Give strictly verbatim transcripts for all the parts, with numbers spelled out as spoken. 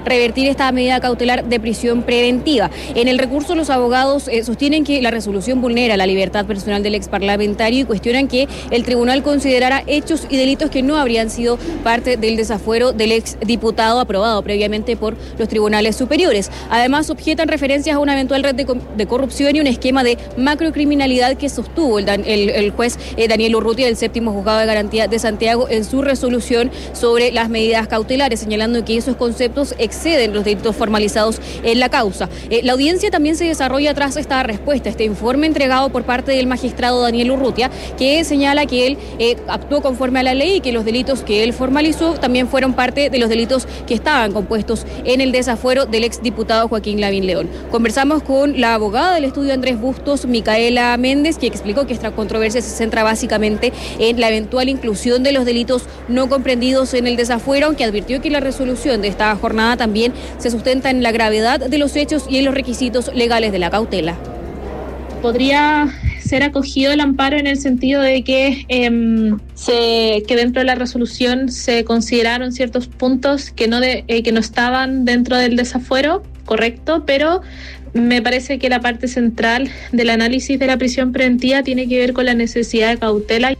revertir esta medida cautelar de prisión preventiva. En el recurso, los abogados eh, sostienen que la resolución vulnera la libertad personal del exparlamentario y cuestionan que el tribunal considerara hechos y delitos que no habrían sido parte del desafuero del exdiputado aprobado previamente por los tribunales superiores. Además, objetan referencias a una eventual red de, de corrupción y un esquema de macrocriminalidad que sostuvo el, el, el juez eh, Daniel Urrutia del séptimo juzgado de garantía de Santiago en su resolución sobre las medidas cautelares, señalando que esos conceptos exceden los delitos formalizados en la causa. Eh, la audiencia también se desarrolla tras esta respuesta, este informe entregado por parte del magistrado Daniel Urrutia, que señala que él eh, actuó conforme a la ley y que los delitos que él formalizó también fueron parte de los delitos que estaban compuestos en el desafuero del exdiputado Joaquín Lavín León. Conversamos con la abogada del estudio Andrés Bustos, Micaela Méndez, que explicó que esta controversia se centra básicamente en la eventual inclusión de los delitos no comprendidos en el desafuero, aunque advirtió que la resolución de esta jornada también se sustenta en la gravedad de los hechos y en los requisitos legales de la cautela. Podría ser acogido el amparo en el sentido de que, eh, se, que dentro de la resolución se consideraron ciertos puntos que no, de, eh, que no estaban dentro del desafuero, correcto, pero me parece que la parte central del análisis de la prisión preventiva tiene que ver con la necesidad de cautela.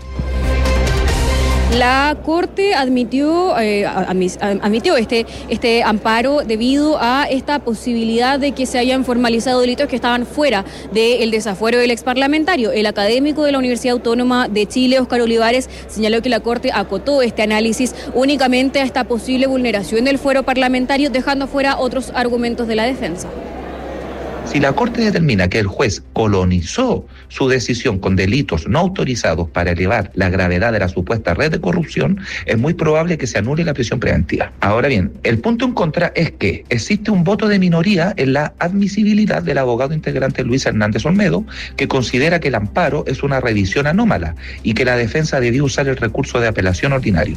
La Corte admitió, eh, admitió este, este amparo debido a esta posibilidad de que se hayan formalizado delitos que estaban fuera del desafuero del exparlamentario. El académico de la Universidad Autónoma de Chile, Óscar Olivares, señaló que la Corte acotó este análisis únicamente a esta posible vulneración del fuero parlamentario, dejando fuera otros argumentos de la defensa. Si la Corte determina que el juez colonizó su decisión con delitos no autorizados para elevar la gravedad de la supuesta red de corrupción, es muy probable que se anule la prisión preventiva. Ahora bien, el punto en contra es que existe un voto de minoría en la admisibilidad del abogado integrante Luis Hernández Olmedo, que considera que el amparo es una revisión anómala y que la defensa debió usar el recurso de apelación ordinario.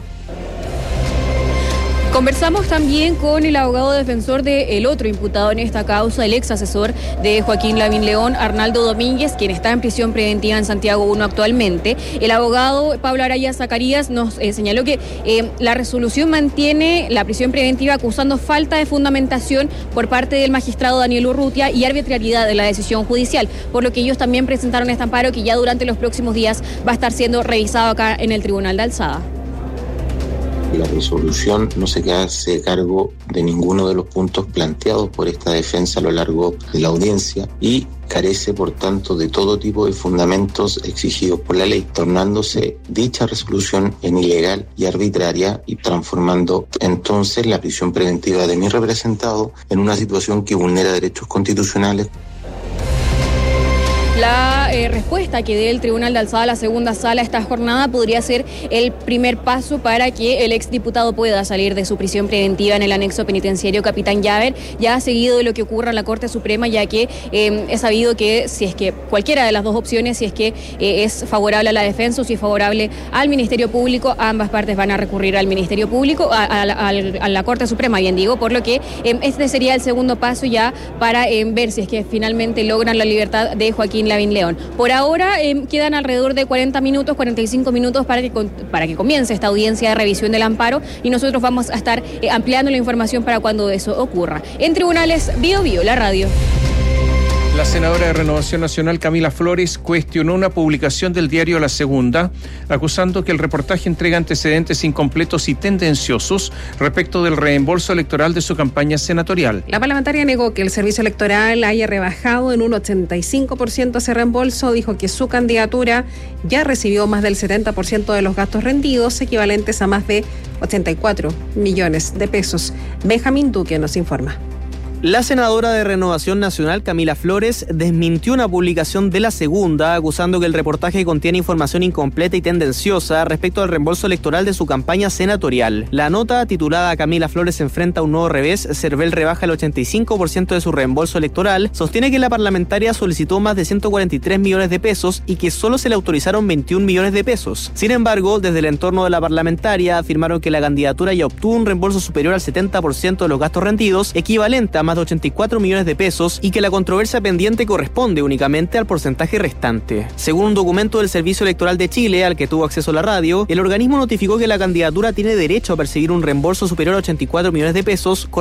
Conversamos también con el abogado defensor del otro imputado en esta causa, el ex asesor de Joaquín Lavín León, Arnaldo Domínguez, quien está en prisión preventiva en Santiago uno actualmente. El abogado Pablo Araya Zacarías nos eh, señaló que eh, la resolución mantiene la prisión preventiva acusando falta de fundamentación por parte del magistrado Daniel Urrutia y arbitrariedad de la decisión judicial, por lo que ellos también presentaron este amparo que ya durante los próximos días va a estar siendo revisado acá en el Tribunal de Alzada. La resolución no se hace cargo de ninguno de los puntos planteados por esta defensa a lo largo de la audiencia y carece, por tanto, de todo tipo de fundamentos exigidos por la ley, tornándose dicha resolución en ilegal y arbitraria y transformando entonces la prisión preventiva de mi representado en una situación que vulnera derechos constitucionales. La eh, respuesta que dé el Tribunal de Alzada a la segunda sala esta jornada podría ser el primer paso para que el exdiputado pueda salir de su prisión preventiva en el anexo penitenciario Capitán Llaver, ya seguido de lo que ocurra en la Corte Suprema, ya que eh, es sabido que si es que cualquiera de las dos opciones, si es que eh, es favorable a la defensa o si es favorable al Ministerio Público, ambas partes van a recurrir al Ministerio Público, a, a, a, a la Corte Suprema, bien digo, por lo que eh, este sería el segundo paso ya para eh, ver si es que finalmente logran la libertad de Joaquín Lavín León. Por ahora eh, quedan alrededor de cuarenta minutos, cuarenta y cinco minutos para que, para que comience esta audiencia de revisión del amparo y nosotros vamos a estar eh, ampliando la información para cuando eso ocurra. En Tribunales, Bio Bio, la radio. La senadora de Renovación Nacional, Camila Flores, cuestionó una publicación del diario La Segunda, acusando que el reportaje entrega antecedentes incompletos y tendenciosos respecto del reembolso electoral de su campaña senatorial. La parlamentaria negó que el servicio electoral haya rebajado en un ochenta y cinco por ciento ese reembolso. Dijo que su candidatura ya recibió más del setenta por ciento de los gastos rendidos, equivalentes a más de ochenta y cuatro millones de pesos. Benjamín Duque nos informa. La senadora de Renovación Nacional, Camila Flores, desmintió una publicación de La Segunda, acusando que el reportaje contiene información incompleta y tendenciosa respecto al reembolso electoral de su campaña senatorial. La nota, titulada Camila Flores enfrenta un nuevo revés, Cervel rebaja el ochenta y cinco por ciento de su reembolso electoral, sostiene que la parlamentaria solicitó más de ciento cuarenta y tres millones de pesos y que solo se le autorizaron veintiún millones de pesos. Sin embargo, desde el entorno de la parlamentaria afirmaron que la candidatura ya obtuvo un reembolso superior al setenta por ciento de los gastos rendidos, equivalente a más de ochenta y cuatro millones de pesos, y que la controversia pendiente corresponde únicamente al porcentaje restante. Según un documento del Servicio Electoral de Chile, al que tuvo acceso la radio, el organismo notificó que la candidatura tiene derecho a percibir un reembolso superior a ochenta y cuatro millones de pesos